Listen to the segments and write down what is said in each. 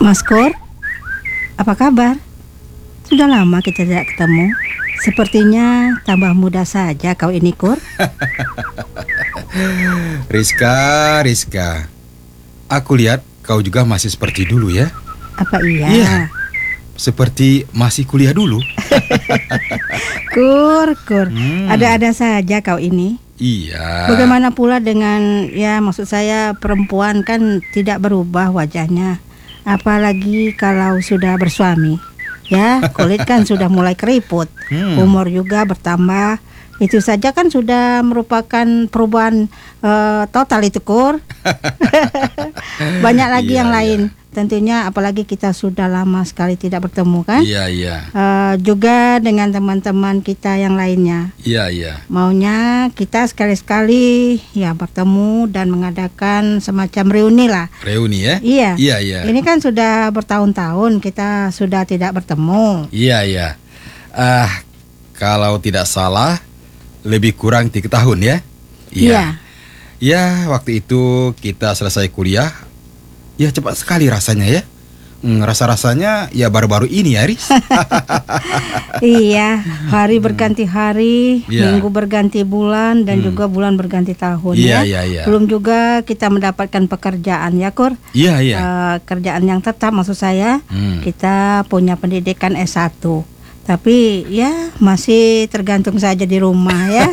Mas Kur, apa kabar? Sudah lama kita tidak ketemu. Sepertinya tambah muda saja kau ini, Kur. Rizka, aku lihat kau juga masih seperti dulu ya. Apa iya? Iya, seperti masih kuliah dulu. Kur, ada-ada saja kau ini. Iya. Bagaimana pula dengan, maksud saya perempuan kan tidak berubah wajahnya. Apalagi kalau sudah bersuami. Ya, kulit kan sudah mulai keriput. Umur juga bertambah. Itu saja kan sudah merupakan perubahan total itu, Kur. Banyak lagi yang lain. Tentunya apalagi kita sudah lama sekali tidak bertemu kan. Iya. Juga dengan teman-teman kita yang lainnya. Iya. Maunya kita sekali-sekali bertemu dan mengadakan semacam reuni lah. Reuni ya? Iya. Ini kan sudah bertahun-tahun kita sudah tidak bertemu. Iya. Kalau tidak salah lebih kurang 3 tahun ya? Iya. Ya, waktu itu kita selesai kuliah. Ya cepat sekali rasanya ya. Rasanya ya baru-baru ini ya, Riz. Iya, hari berganti hari, minggu berganti bulan, dan juga bulan berganti tahun ya. Iya. Belum juga kita mendapatkan pekerjaan ya, Kur. Iya. Kerjaan yang tetap maksud saya. Kita punya pendidikan S1. Tapi ya masih tergantung saja di rumah ya.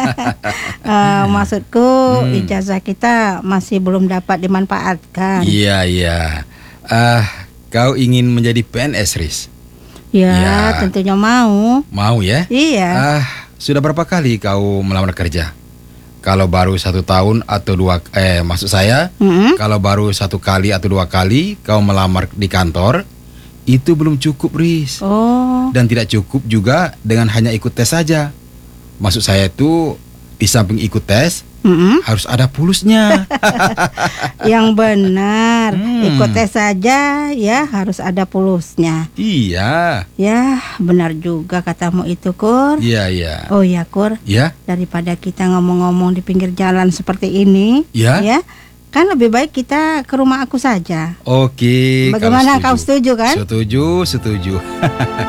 Maksudku ijazah kita masih belum dapat dimanfaatkan. Iya. Kau ingin menjadi PNS, Riz? Ya, tentunya mau. Mau ya? Iya. Sudah berapa kali kau melamar kerja? Kalau baru 1 tahun atau 2, maksud saya, kalau baru 1 kali atau 2 kali kau melamar di kantor, itu belum cukup, Riz. Dan tidak cukup juga dengan hanya ikut tes saja. Maksud saya itu di samping ikut tes harus ada pulusnya. Yang benar, ikut tes saja ya harus ada pulusnya. Iya. Ya benar juga katamu itu, Kur. Iya. Oh ya, Kur. Ya. Daripada kita ngomong-ngomong di pinggir jalan seperti ini, ya kan lebih baik kita ke rumah aku saja. Oke. Bagaimana, kau setuju kan? Setuju.